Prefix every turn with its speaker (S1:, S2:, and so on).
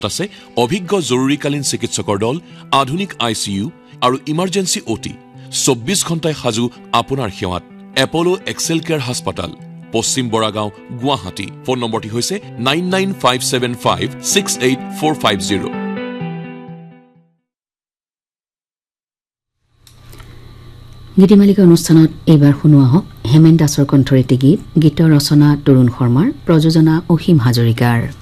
S1: আছে অভিজ্ঞ জৰুৰীকালীন চিকিৎসকৰ দল, আধুনিক ICU আৰু ইমাৰ্জেন্সি OT 24 ঘণ্টাই সাজু আপোনাৰ সেৱাত। এপলো এক্সেল কেয়াৰ হাস্পাতাল, পশ্চিম বৰাগাঁও, গুৱাহাটী। ফোন নম্বৰটি হৈছে 9957568450।
S2: গীতিমালিকা অনুষ্ঠানত এইবাৰ শুনোৱা হওক হেমেন দাসৰ কণ্ঠৰে গীত, গীতৰ ৰচনা তৰুণ শৰ্মাৰ, প্ৰযোজনা অসীম হাজৰিকাৰ।